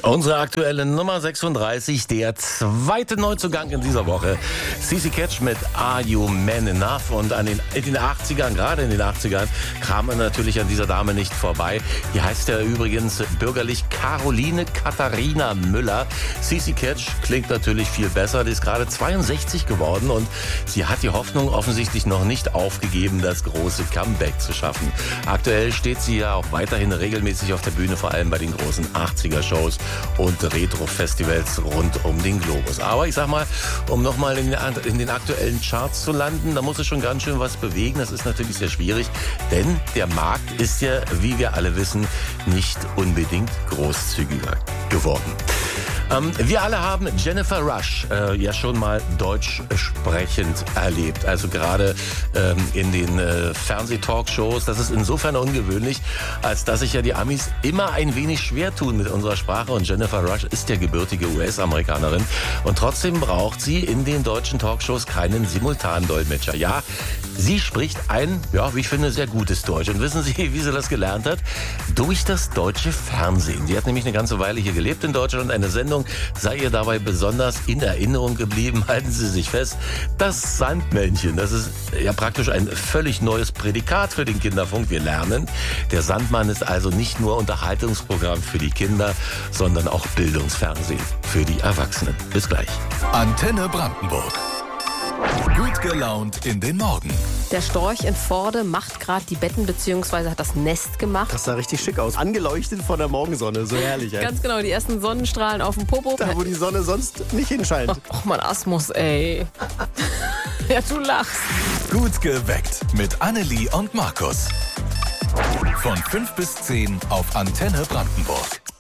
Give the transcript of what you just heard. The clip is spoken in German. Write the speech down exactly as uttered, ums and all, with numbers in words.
Unsere aktuelle Nummer sechsunddreißig, der zweite Neuzugang in dieser Woche. CeCe Catch mit Are You Man Enough? Und an den, in den achtzigern, gerade in den achtzigern, kam man natürlich an dieser Dame nicht vorbei. Die heißt ja übrigens bürgerlich Caroline Katharina Müller. CeCe Catch klingt natürlich viel besser. Die ist gerade zweiundsechzig geworden und sie hat die Hoffnung offensichtlich noch nicht aufgegeben, das große Comeback zu schaffen. Aktuell steht sie ja auch weiterhin regelmäßig auf der Bühne, vor allem bei den großen achtziger-Shows und Retro-Festivals rund um den Globus. Aber ich sag mal, um nochmal in, in den aktuellen Charts zu landen, da muss es schon ganz schön was bewegen. Das ist natürlich sehr schwierig, denn der Markt ist ja, wie wir alle wissen, nicht unbedingt großzügiger geworden. Ähm, wir alle haben Jennifer Rush äh, ja schon mal deutsch sprechend erlebt. Also gerade ähm, in den äh, Fernseh-Talkshows. Das ist insofern ungewöhnlich, als dass sich ja die Amis immer ein wenig schwer tun mit unserer Sprache. Und Jennifer Rush ist ja gebürtige U S-Amerikanerin. Und trotzdem braucht sie in den deutschen Talkshows keinen Simultandolmetscher. Ja, sie spricht ein, ja, wie ich finde, sehr gutes Deutsch. Und wissen Sie, wie sie das gelernt hat? Durch das deutsche Fernsehen. Sie hat nämlich eine ganze Weile hier gelebt in Deutschland. Eine Sendung sei ihr dabei besonders in Erinnerung geblieben. Halten Sie sich fest, das Sandmännchen, das ist ja praktisch ein völlig neues Prädikat für den Kinderfunk. Wir lernen, der Sandmann ist also nicht nur Unterhaltungsprogramm für die Kinder, sondern auch Bildungsfernsehen für die Erwachsenen. Bis gleich. Antenne Brandenburg. Gut gelaunt in den Morgen. Der Storch in Vorde macht gerade die Betten bzw. hat das Nest gemacht. Das sah richtig schick aus. Angeleuchtet von der Morgensonne. So herrlich. Ey. Ganz genau, die ersten Sonnenstrahlen auf dem Popo. Da, wo die Sonne sonst nicht hinscheint. Ach man, Asmus, ey. Ja, du lachst. Gut geweckt mit Annelie und Markus. Von fünf bis zehn auf Antenne Brandenburg.